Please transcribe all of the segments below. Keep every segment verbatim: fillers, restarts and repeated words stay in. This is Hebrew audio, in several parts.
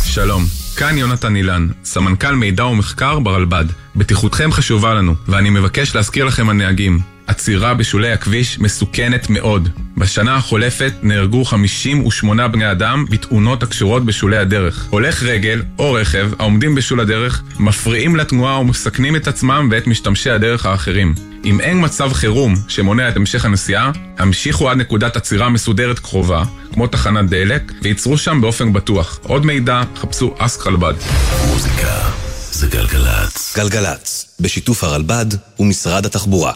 שלום, כאן יונתן אילן, סמנכ"ל מידע ומחקר ברלב"ד. בטיחותכם חשובה לנו, ואני מבקש להזכיר לכם הנהגים. עצירה בשולי הכביש מסוכנת מאוד. בשנה החולפת נהרגו חמישים ושמונה בני אדם בתאונות הקשורות בשולי הדרך. הולך רגל או רכב העומדים בשול הדרך מפריעים לתנועה ומסכנים את עצמם ואת משתמשי הדרך האחרים. אם אין מצב חירום שמונע את המשך הנסיעה, המשיכו עד נקודת עצירה מסודרת קרובה, כמו תחנת דלק, ויצרו שם באופן בטוח. עוד מידע, חפשו אסק רלב"ד. מוזיקה זה גלגלץ. גלגלץ, בשיתוף הרלב"ד ומשרד התחבורה.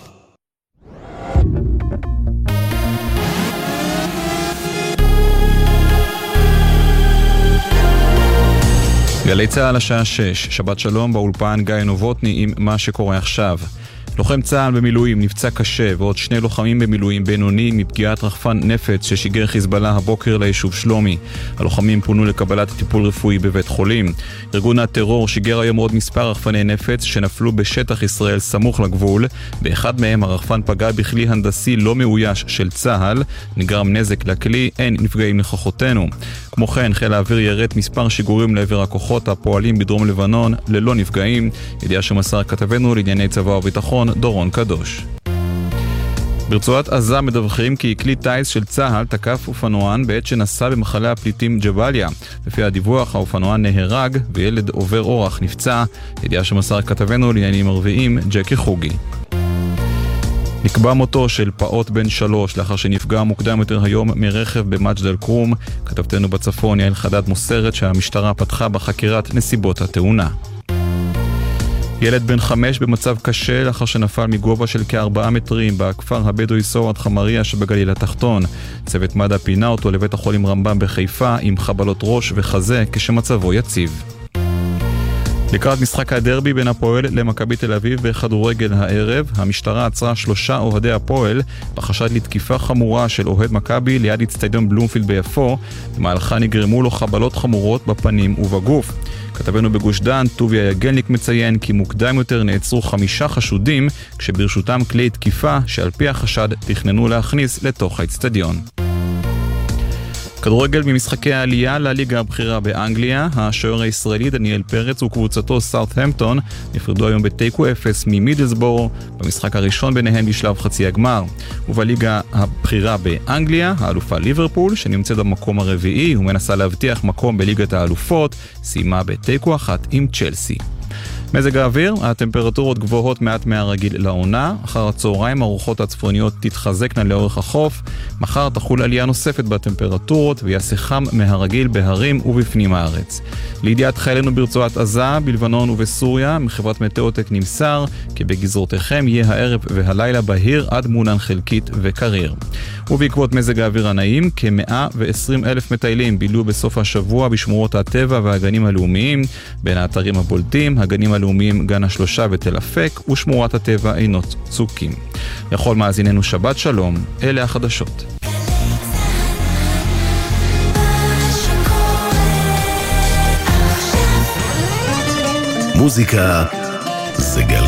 גלי צהל השעה שש, שבת שלום באולפן גיא נובוטני עם מה שקורה עכשיו. לוחם צהל במילואים נפצע קשה ועוד שני לוחמים במילואים בינוני מפגיעת רחפן נפץ ששיגר חיזבאללה הבוקר ליישוב שלומי. הלוחמים פונו לקבלת טיפול רפואי בבית חולים. ארגון הטרור שיגר היום עוד מספר רחפני נפץ שנפלו בשטח ישראל סמוך לגבול. באחד מהם הרחפן פגע בכלי הנדסי לא מאויש של צהל. נגרם נזק לכלי, אין נפגעים לכוחותינו. כמו כן, חיל האוויר ירט מספר שיגורים לעבר הכוחות הפועלים בדרום לבנון ללא נפגעים. ידיעה שמסר כתבנו לענייני צבא וביטחון דורון קדוש. ברצועת עזה מדווחים כי כלי טייס של צהל תקף אופנוען בעת שנסע במחנה הפליטים ג'באליה. לפי הדיווח, האופנוען נהרג וילד עובר אורח נפצע. ידיעה שמסר כתבנו לעניינים ערביים ג'קי חוגי. נקבע מותו של פעוט בן שלוש לאחר שנפגע מוקדם יותר היום מרכב במג'ד אל-כרום. כתבתנו בצפון יעל חדד מוסרת שהמשטרה פתחה בחקירת נסיבות התאונה. ילד בן חמש במצב קשה לאחר שנפל מגובה של כארבעה מטרים בכפר הבדואי סורת חמריה שבגליל התחתון. צוות מד"א פינה אותו לבית החולים רמב"ם בחיפה עם חבלות ראש וחזה כשמצבו יציב. לקראת משחק הדרבי בין הפועל למכבי תל אביב בכדורגל הערב, המשטרה עצרה שלושה אוהדי הפועל בחשד לתקיפה חמורה של אוהד מכבי ליד אצטדיון בלומפילד ביפו. במהלכה נגרמו לו חבלות חמורות בפנים ובגוף. כתבנו בגוש דן, טוביה יגלניק מציין כי מוקדם יותר נעצרו חמישה חשודים כשברשותם כלי תקיפה שעל פי החשד תכננו להכניס לתוך האצטדיון. כדורגל במשחקי העלייה לליגה הבכירה באנגליה, השוער הישראלי דניאל פרץ וקבוצתו סאות'המפטון נפרדו היום בתיקו אפס ממידלסבורו במשחק הראשון ביניהם בשלב חצי הגמר. ובליגה הבכירה באנגליה, האלופה ליברפול שנמצאת במקום הרביעי ומנסה להבטיח מקום בליגת האלופות, סיימה בתיקו אחת עם צ'לסי. מזג האוויר, הטמפרטורות גבוהות מעט מהרגיל לעונה. אחר הצהריים הרוחות הצפוניות תתחזקנה לאורך החוף. מחר תחול עלייה נוספת בטמפרטורות ויעשה חם מהרגיל בהרים ובפנים הארץ. לידיעת חיילינו ברצועת עזה, בלבנון ובסוריה, מחברת מטאוטק נמסר כי בגזרותיכם יהיה הערב והלילה בהיר עד מעונן חלקית וקריר. ובעקבות מזג האוויר הנעים, כ-מאה ועשרים אלף מטיילים בילו בסוף השבוע בשמורות הטבע והגנים הלאומיים. בין האתרים הבולטים, הגנים הלאומיים גן השלושה ותל אפק ושמורת הטבע עינות צוקים. לכל מאזיננו שבת שלום, אלה החדשות. מוזיקה זה גלגלץ.